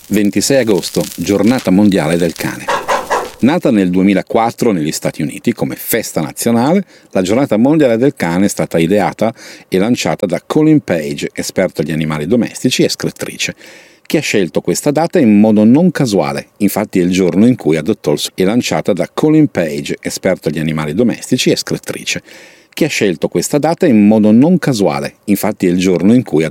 26 agosto, Giornata mondiale del cane. Nata nel 2004 negli Stati Uniti come festa nazionale, la Giornata mondiale del cane è stata ideata e lanciata da Colin Page, esperta di animali domestici e scrittrice, che ha scelto questa data in modo non casuale. Infatti è il giorno in cui adottò il suo... È lanciata da Colin Page, esperta di animali domestici e scrittrice, che ha scelto questa data in modo non casuale. Infatti è il giorno in cui